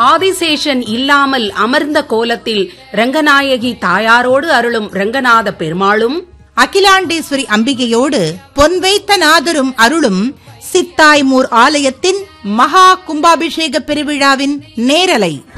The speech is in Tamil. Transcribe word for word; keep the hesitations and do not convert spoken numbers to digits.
ஆதிசேஷன் இல்லாமல் அமர்ந்த கோலத்தில் ரங்கநாயகி தாயாரோடு அருளும் ரங்கநாத பெருமாளும், அகிலாண்டேஸ்வரி அம்பிகையோடு பொன் வைத்த நாதரும் அருளும் சித்தாய்மூர் ஆலயத்தின் மகா கும்பாபிஷேக பெருவிழாவின் நேரலை.